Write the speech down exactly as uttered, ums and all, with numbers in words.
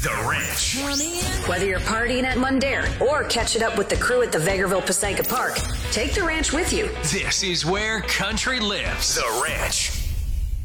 The Ranch. Whether you're partying at Mundair or catching up with the crew at the Vegreville Pisanka Park, take the ranch with you. This is where country lives. The Ranch.